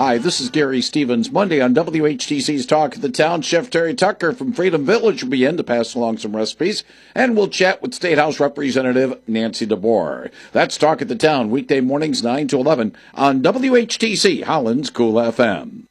Hi, this is Gary Stevens. Monday on WHTC's Talk of the Town, Chef Terry Tucker from Freedom Village will be in to pass along some recipes, and we'll chat with State House Representative Nancy DeBoer. That's Talk of the Town, weekday mornings 9 to 11 on WHTC, Holland's Cool FM.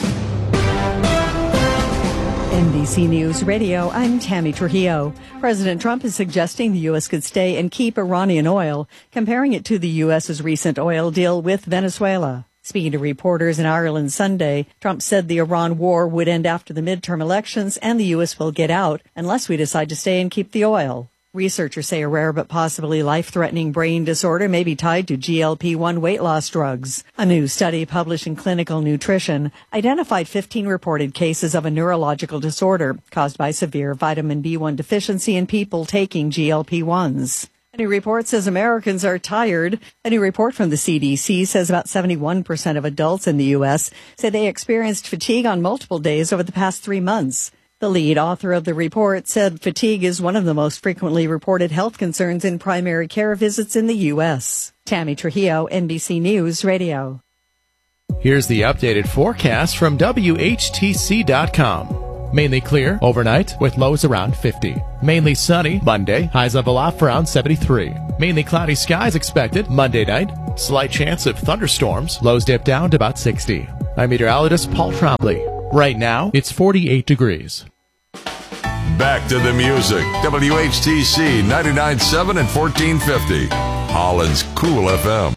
NBC News Radio, I'm Tammy Trujillo. President Trump is suggesting the U.S. could stay and keep Iranian oil, comparing it to the U.S.'s recent oil deal with Venezuela. Speaking to reporters in Ireland Sunday, Trump said the Iran war would end after the midterm elections and the U.S. will get out unless we decide to stay and keep the oil. Researchers say a rare but possibly life-threatening brain disorder may be tied to GLP-1 weight loss drugs. A new study published in Clinical Nutrition identified 15 reported cases of a neurological disorder caused by severe vitamin B1 deficiency in people taking GLP-1s. A new report says Americans are tired. A new report from the CDC says about 71% of adults in the U.S. say they experienced fatigue on multiple days over the past 3 months. The lead author of the report said fatigue is one of the most frequently reported health concerns in primary care visits in the U.S. Tammy Trujillo, NBC News Radio. Here's the updated forecast from WHTC.com. Mainly clear overnight with lows around 50. Mainly sunny Monday, highs level off around 73. Mainly cloudy skies expected Monday night. Slight chance of thunderstorms. Lows dip down to about 60. I'm meteorologist Paul Trombley. Right now, it's 48 degrees. Back to the music. WHTC 99.7 and 1450. Holland's Cool FM.